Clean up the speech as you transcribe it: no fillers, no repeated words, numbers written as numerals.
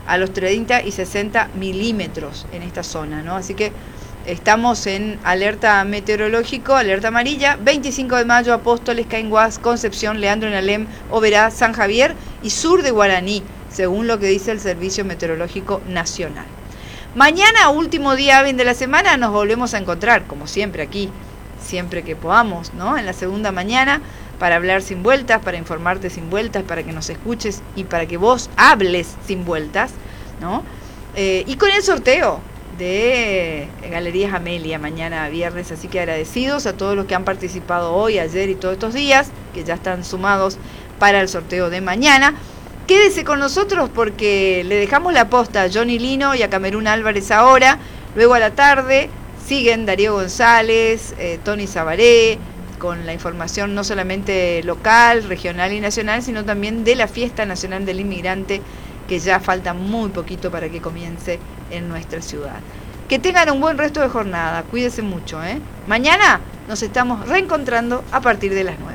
a los 30 y 60 milímetros en esta zona, ¿no? Así que estamos en alerta meteorológico, alerta amarilla. 25 de mayo, Apóstoles, Cainguás, Concepción, Leandro en Alem, Oberá, San Javier y sur de Guaraní, según lo que dice el Servicio Meteorológico Nacional. Mañana, último día hábil de la semana, nos volvemos a encontrar, como siempre aquí, siempre que podamos, ¿no? En la segunda mañana, para hablar sin vueltas, para informarte sin vueltas, para que nos escuches y para que vos hables sin vueltas, ¿no? Y con el sorteo de Galerías Amelia mañana viernes, así que agradecidos a todos los que han participado hoy, ayer y todos estos días, que ya están sumados para el sorteo de mañana. Quédese con nosotros porque le dejamos la posta a Johnny Lino y a Camerún Álvarez ahora. Luego a la tarde siguen Darío González, Tony Sabaré, con la información no solamente local, regional y nacional, sino también de la Fiesta Nacional del Inmigrante, que ya falta muy poquito para que comience en nuestra ciudad. Que tengan un buen resto de jornada, cuídense mucho, ¿eh? Mañana nos estamos reencontrando a partir de las 9.